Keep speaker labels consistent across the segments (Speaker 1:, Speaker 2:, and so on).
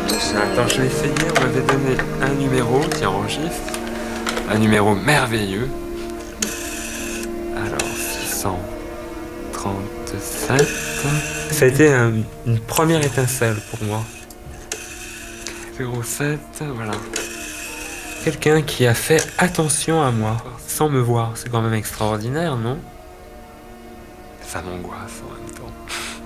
Speaker 1: Attends, je vais essayer. On m'avait donné un numéro qui enregistre. Un numéro merveilleux. Alors, 637. Ça a été une première étincelle pour moi. 07, voilà. Quelqu'un qui a fait attention à moi, sans me voir. C'est quand même extraordinaire, non? Ça m'angoisse en même temps.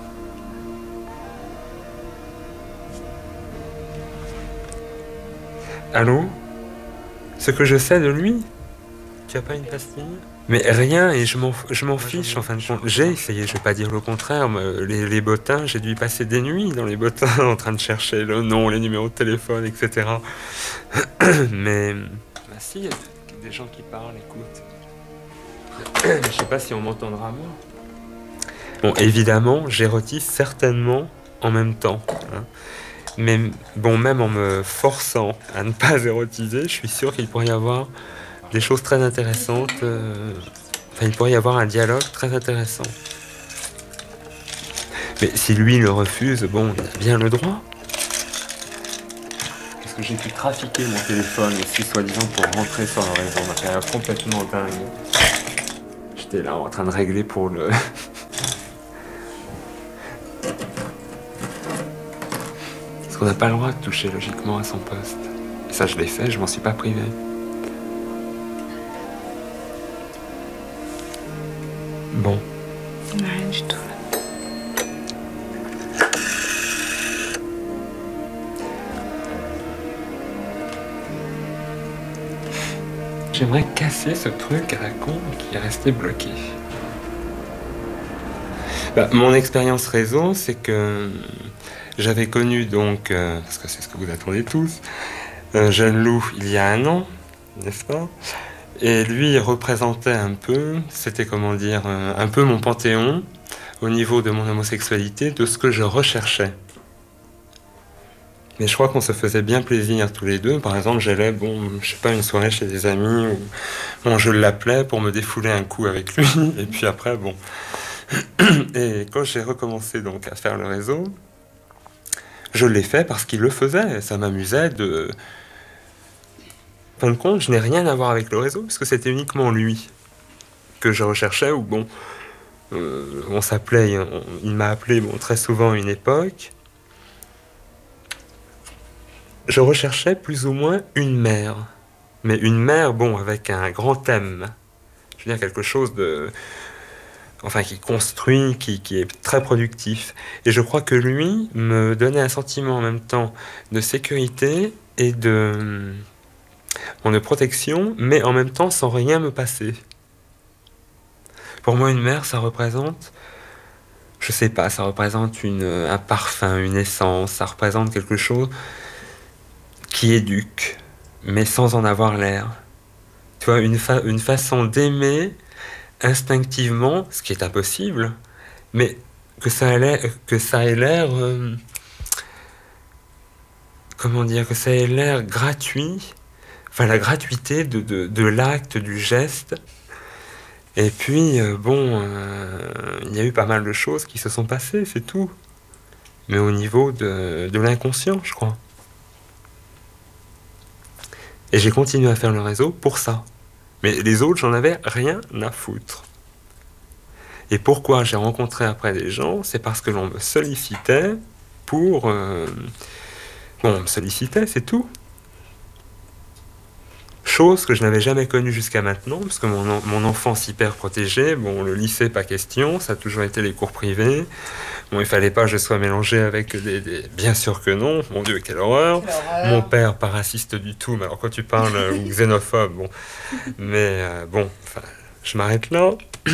Speaker 1: Allô? Ce que je sais de lui? Tu as pas une pastille? Mais rien, et je m'en fiche en fin de compte. J'ai essayé, je vais pas dire le contraire, mais les bottins, j'ai dû y passer des nuits dans les bottins en train de chercher le nom, les numéros de téléphone, etc. Mais bah si, il y a des gens qui parlent, écoute. Je sais pas si on m'entendra moi. Bon, évidemment, j'érotise certainement en même temps. Hein. Mais bon, même en me forçant à ne pas érotiser, je suis sûr qu'il pourrait y avoir des choses très intéressantes. Enfin, il pourrait y avoir un dialogue très intéressant. Mais si lui le refuse, bon, il a bien le droit. Parce que j'ai pu trafiquer mon téléphone aussi, soi-disant, pour rentrer sur le réseau. Ma carrière complètement dingue. J'étais là en train de régler pour le... Parce qu'on n'a pas le droit de toucher logiquement à son poste. Et ça, je l'ai fait, je m'en suis pas privé. Bon.
Speaker 2: Rien du tout.
Speaker 1: J'aimerais casser ce truc à la con qui est resté bloqué. Bah, mon expérience réseau, c'est que j'avais connu donc, parce que c'est ce que vous attendez tous, Jeune Loup il y a 1 an, n'est-ce pas? Et lui, il représentait un peu, c'était comment dire, un peu mon panthéon au niveau de mon homosexualité, de ce que je recherchais. Mais je crois qu'on se faisait bien plaisir tous les deux. Par exemple, j'allais, bon, je sais pas, une soirée chez des amis où bon, je l'appelais pour me défouler un coup avec lui. Et puis après, bon. Et quand j'ai recommencé donc à faire le réseau, je l'ai fait parce qu'il le faisait. Ça m'amusait de... En fin de compte, je n'ai rien à voir avec le réseau, parce que c'était uniquement lui que je recherchais, ou bon, on s'appelait, il m'a appelé bon, très souvent à une époque. Je recherchais plus ou moins une mère. Mais une mère, bon, avec un grand thème. Je veux dire, quelque chose de... Enfin, qui construit, qui est très productif. Et je crois que lui me donnait un sentiment en même temps de sécurité et de protection, mais en même temps sans rien me passer. Pour moi, une mère, ça représente, je sais pas, ça représente un parfum, une essence, ça représente quelque chose qui éduque, mais sans en avoir l'air. Tu vois, une façon d'aimer instinctivement, ce qui est impossible, mais que ça ait l'air, comment dire, que ça ait l'air gratuit, enfin la gratuité de l'acte, du geste. Et puis, bon, il y a eu pas mal de choses qui se sont passées, c'est tout. Mais au niveau de l'inconscient, je crois. Et j'ai continué à faire le réseau pour ça. Mais les autres, j'en avais rien à foutre. Et pourquoi j'ai rencontré après des gens, c'est parce que l'on me sollicitait pour... bon, on me sollicitait, c'est tout. Chose que je n'avais jamais connue jusqu'à maintenant, parce que mon enfance hyper protégée, bon, le lycée, pas question, ça a toujours été les cours privés. Bon, il fallait pas que je sois mélangé avec Bien sûr que non, mon Dieu, quelle horreur. Mon père, pas raciste du tout, mais alors quand tu parles, ou xénophobe, bon. Mais bon, enfin, je m'arrête là.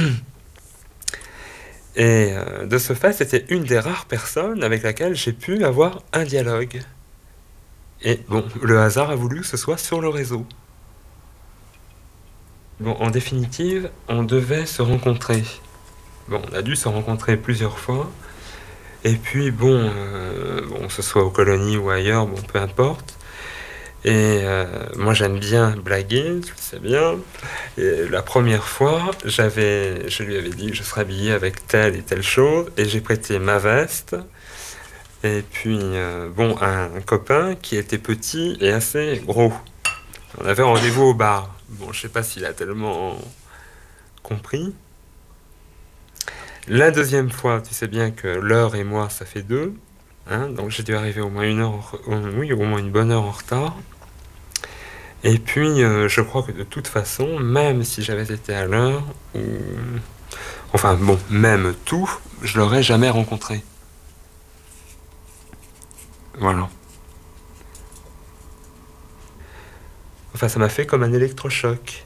Speaker 1: Et de ce fait, c'était une des rares personnes avec laquelle j'ai pu avoir un dialogue. Et bon, le hasard a voulu que ce soit sur le réseau. Bon, en définitive, on devait se rencontrer. Bon, on a dû se rencontrer plusieurs fois. Et puis, bon, que ce soit aux colonies ou ailleurs, bon, peu importe. Et moi, j'aime bien blaguer, tu le sais bien. Et la première fois, je lui avais dit que je serais habillé avec telle et telle chose. Et j'ai prêté ma veste. Et puis, bon, un copain qui était petit et assez gros. On avait rendez-vous au bar. Bon, je sais pas s'il a tellement compris. La deuxième fois, tu sais bien que l'heure et moi, ça fait deux. Hein, donc j'ai dû arriver au moins une heure, oui, au moins une bonne heure en retard. Et puis, je crois que de toute façon, même si j'avais été à l'heure, ou... enfin bon, même tout, je l'aurais jamais rencontré. Voilà. Enfin, ça m'a fait comme un électrochoc.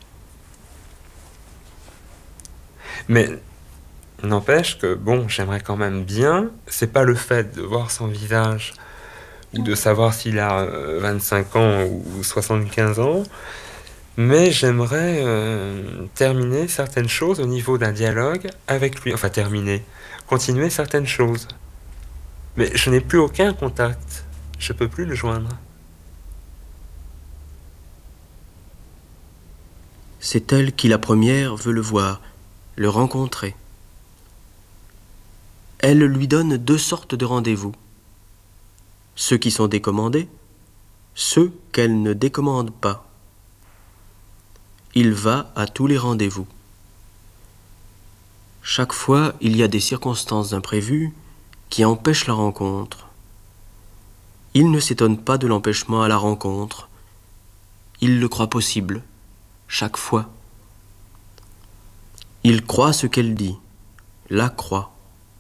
Speaker 1: Mais n'empêche que, bon, j'aimerais quand même bien, c'est pas le fait de voir son visage ou de savoir s'il a 25 ans ou 75 ans, mais j'aimerais terminer certaines choses au niveau d'un dialogue avec lui. Enfin, terminer, continuer certaines choses. Mais je n'ai plus aucun contact. Je peux plus le joindre.
Speaker 3: C'est elle qui, la première, veut le voir, le rencontrer. Elle lui donne deux sortes de rendez-vous. Ceux qui sont décommandés, ceux qu'elle ne décommande pas. Il va à tous les rendez-vous. Chaque fois, il y a des circonstances imprévues qui empêchent la rencontre. Il ne s'étonne pas de l'empêchement à la rencontre. Il le croit possible, chaque fois. Il croit ce qu'elle dit, la croit.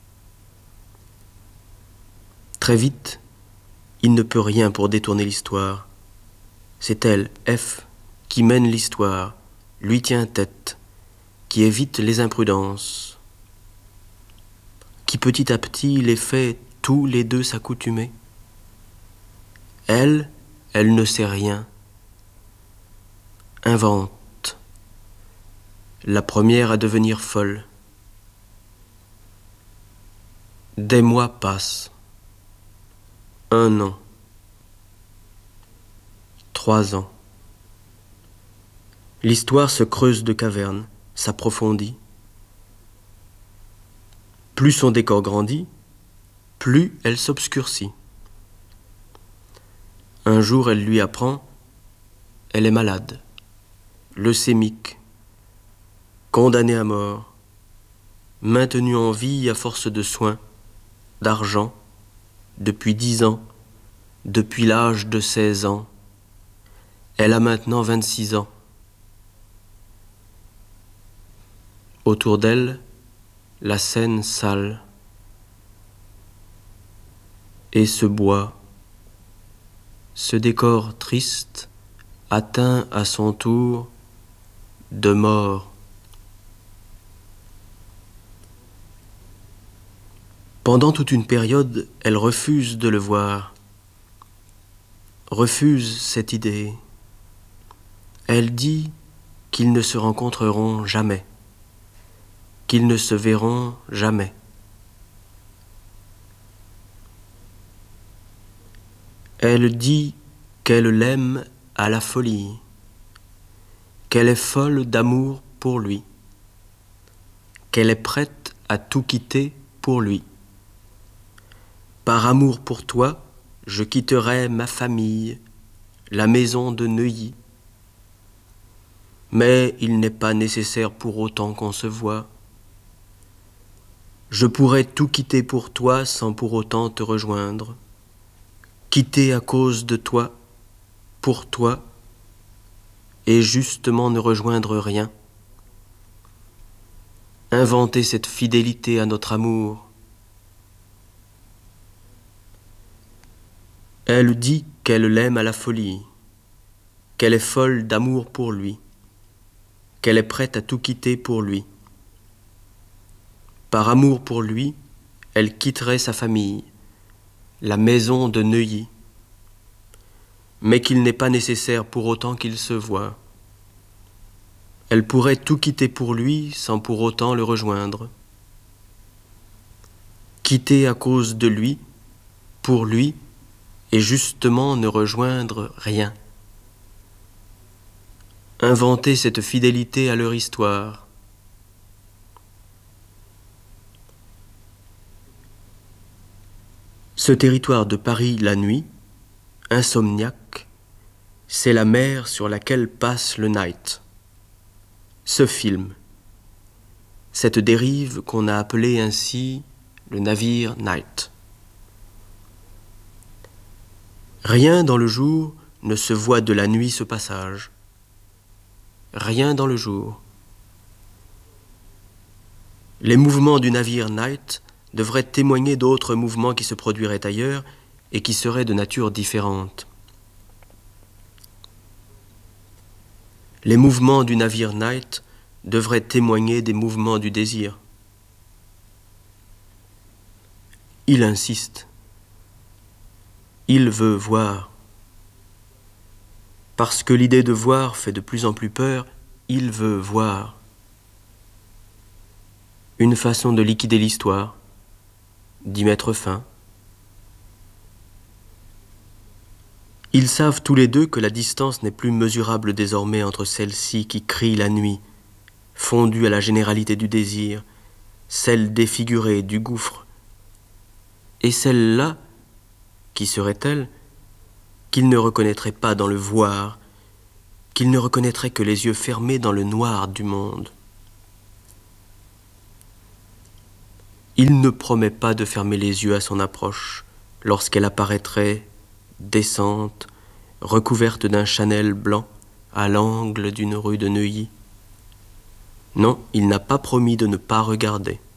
Speaker 3: Très vite, il ne peut rien pour détourner l'histoire. C'est elle, F, qui mène l'histoire, lui tient tête, qui évite les imprudences, qui petit à petit les fait tous les deux s'accoutumer. Elle ne sait rien, invente, la première à devenir folle. Des mois passent, 1 an, 3 ans. L'histoire se creuse de cavernes, s'approfondit. Plus son décor grandit, plus elle s'obscurcit. Un jour, elle lui apprend, elle est malade, leucémique, condamnée à mort, maintenue en vie à force de soins, d'argent, depuis 10 ans, depuis l'âge de 16 ans. Elle a maintenant 26 ans. Autour d'elle, la scène sale et ce bois, ce décor triste, atteint à son tour de mort. Pendant toute une période, elle refuse de le voir, refuse cette idée. Elle dit qu'ils ne se rencontreront jamais, qu'ils ne se verront jamais. Elle dit qu'elle l'aime à la folie, qu'elle est folle d'amour pour lui, qu'elle est prête à tout quitter pour lui. Par amour pour toi, je quitterai ma famille, la maison de Neuilly. Mais il n'est pas nécessaire pour autant qu'on se voie. Je pourrais tout quitter pour toi sans pour autant te rejoindre. Quitter à cause de toi, pour toi, et justement ne rejoindre rien. Inventer cette fidélité à notre amour. Elle dit qu'elle l'aime à la folie, qu'elle est folle d'amour pour lui, qu'elle est prête à tout quitter pour lui. Par amour pour lui, elle quitterait sa famille, la maison de Neuilly, mais qu'il n'est pas nécessaire pour autant qu'ils se voient. Elle pourrait tout quitter pour lui sans pour autant le rejoindre. Quitter à cause de lui, pour lui, et justement ne rejoindre rien. Inventer cette fidélité à leur histoire. Ce territoire de Paris la nuit, insomniaque, c'est la mer sur laquelle passe le Night. Ce film, cette dérive qu'on a appelée ainsi le navire Night. Rien dans le jour ne se voit de la nuit ce passage. Rien dans le jour. Les mouvements du navire Night devraient témoigner d'autres mouvements qui se produiraient ailleurs et qui seraient de nature différente. Les mouvements du navire Night devraient témoigner des mouvements du désir. Il insiste. Il veut voir. Parce que l'idée de voir fait de plus en plus peur, il veut voir. Une façon de liquider l'histoire, d'y mettre fin. Ils savent tous les deux que la distance n'est plus mesurable désormais entre celle-ci qui crie la nuit, fondue à la généralité du désir, celle défigurée du gouffre, et celle-là, qui serait-elle, qu'ils ne reconnaîtraient pas dans le voir, qu'ils ne reconnaîtraient que les yeux fermés dans le noir du monde. Il ne promet pas de fermer les yeux à son approche, lorsqu'elle apparaîtrait, décente, recouverte d'un Chanel blanc, à l'angle d'une rue de Neuilly. Non, il n'a pas promis de ne pas regarder.